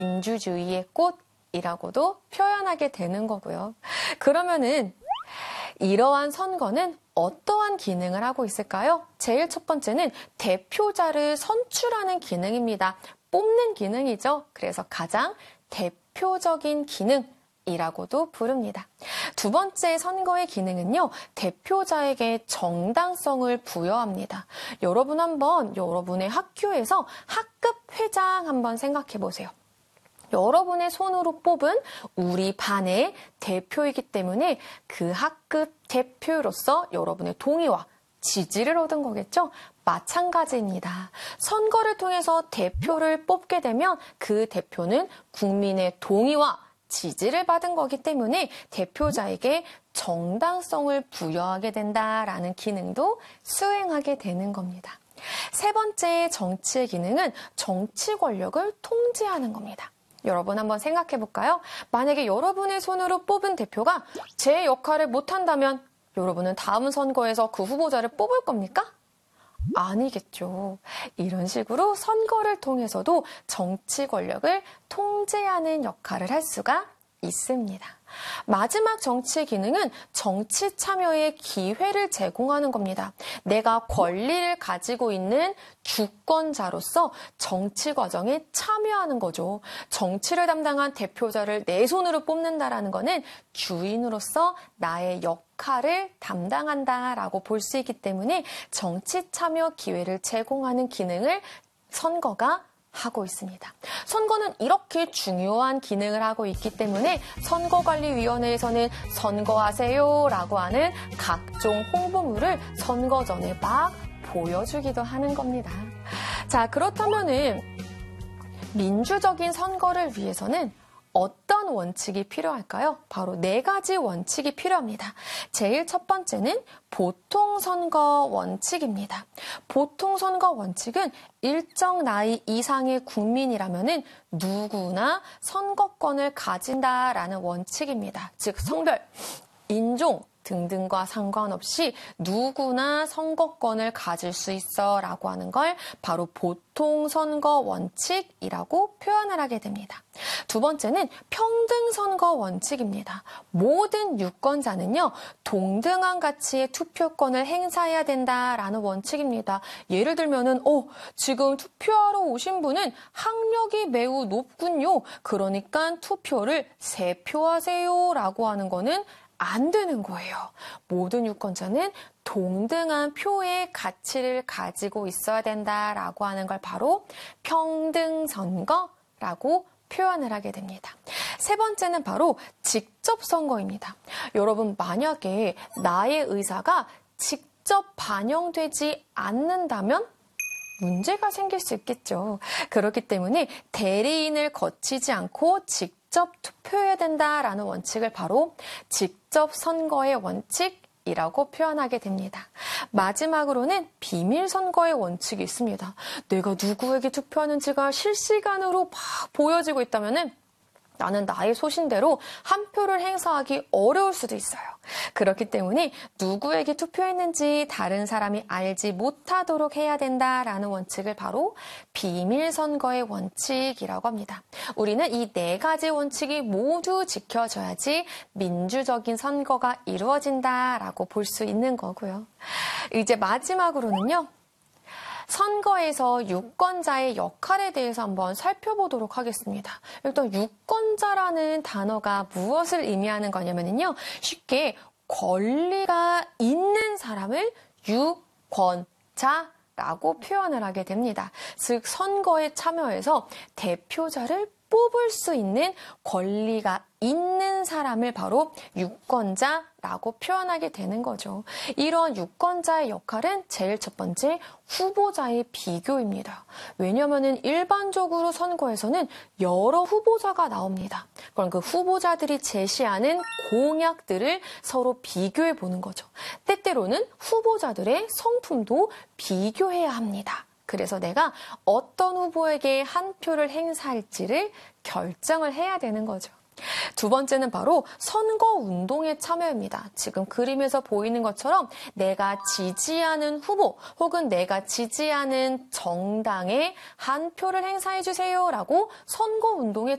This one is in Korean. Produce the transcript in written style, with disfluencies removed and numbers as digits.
민주주의의 꽃이라고도 표현하게 되는 거고요. 그러면은 이러한 선거는 어떠한 기능을 하고 있을까요? 제일 첫 번째는 대표자를 선출하는 기능입니다. 뽑는 기능이죠. 그래서 가장 대표적인 기능이라고도 부릅니다. 두 번째 선거의 기능은요, 대표자에게 정당성을 부여합니다. 여러분 한번 여러분의 학교에서 학급 회장 한번 생각해 보세요. 여러분의 손으로 뽑은 우리 반의 대표이기 때문에 그 학급 대표로서 여러분의 동의와 지지를 얻은 거겠죠? 마찬가지입니다. 선거를 통해서 대표를 뽑게 되면 그 대표는 국민의 동의와 지지를 받은 거기 때문에 대표자에게 정당성을 부여하게 된다라는 기능도 수행하게 되는 겁니다. 세 번째 정치의 기능은 정치 권력을 통제하는 겁니다. 여러분 한번 생각해 볼까요? 만약에 여러분의 손으로 뽑은 대표가 제 역할을 못한다면 여러분은 다음 선거에서 그 후보자를 뽑을 겁니까? 아니겠죠. 이런 식으로 선거를 통해서도 정치 권력을 통제하는 역할을 할 수가 있습니다. 마지막 정치의 기능은 정치 참여의 기회를 제공하는 겁니다. 내가 권리를 가지고 있는 주권자로서 정치 과정에 참여하는 거죠. 정치를 담당한 대표자를 내 손으로 뽑는다라는 거는 주인으로서 나의 역할을 담당한다라고 볼 수 있기 때문에 정치 참여 기회를 제공하는 기능을 선거가 하고 있습니다. 선거는 이렇게 중요한 기능을 하고 있기 때문에 선거관리위원회에서는 선거하세요라고 하는 각종 홍보물을 선거 전에 막 보여주기도 하는 겁니다. 자, 그렇다면은 민주적인 선거를 위해서는 어떤 원칙이 필요할까요? 바로 4가지 원칙이 필요합니다. 제일 첫 번째는 보통선거 원칙입니다. 보통선거 원칙은 일정 나이 이상의 국민이라면은 누구나 선거권을 가진다라는 원칙입니다. 즉 성별, 인종 등등과 상관없이 누구나 선거권을 가질 수 있어 라고 하는 걸 바로 보통선거 원칙이라고 표현을 하게 됩니다. 두 번째는 평등선거 원칙입니다. 모든 유권자는요, 동등한 가치의 투표권을 행사해야 된다라는 원칙입니다. 예를 들면은 지금 투표하러 오신 분은 학력이 매우 높군요. 그러니까 투표를 3표 하세요 라고 하는 거는 안 되는 거예요. 모든 유권자는 동등한 표의 가치를 가지고 있어야 된다라고 하는 걸 바로 평등선거라고 표현을 하게 됩니다. 세 번째는 바로 직접선거입니다. 여러분, 만약에 나의 의사가 직접 반영되지 않는다면 문제가 생길 수 있겠죠. 그렇기 때문에 대리인을 거치지 않고 직접 투표해야 된다라는 원칙을 바로 직접 선거의 원칙이라고 표현하게 됩니다. 마지막으로는 비밀 선거의 원칙이 있습니다. 내가 누구에게 투표하는지가 실시간으로 막 보여지고 있다면은 나는 나의 소신대로 한 표를 행사하기 어려울 수도 있어요. 그렇기 때문에 누구에게 투표했는지 다른 사람이 알지 못하도록 해야 된다라는 원칙을 바로 비밀선거의 원칙이라고 합니다. 우리는 이 4가지 원칙이 모두 지켜져야지 민주적인 선거가 이루어진다라고 볼 수 있는 거고요. 이제 마지막으로는요. 선거에서 유권자의 역할에 대해서 한번 살펴보도록 하겠습니다. 일단 유권자라는 단어가 무엇을 의미하는 거냐면요. 쉽게 권리가 있는 사람을 유권자라고 표현을 하게 됩니다. 즉 선거에 참여해서 대표자를 뽑을 수 있는 권리가 있는 사람을 바로 유권자라고 표현하게 되는 거죠. 이런 유권자의 역할은 제일 첫 번째 후보자의 비교입니다. 왜냐하면 일반적으로 선거에서는 여러 후보자가 나옵니다. 그럼 그 후보자들이 제시하는 공약들을 서로 비교해 보는 거죠. 때때로는 후보자들의 성품도 비교해야 합니다. 그래서 내가 어떤 후보에게 한 표를 행사할지를 결정을 해야 되는 거죠. 두 번째는 바로 선거운동에 참여입니다. 지금 그림에서 보이는 것처럼 내가 지지하는 후보 혹은 내가 지지하는 정당에 한 표를 행사해 주세요라고 선거운동에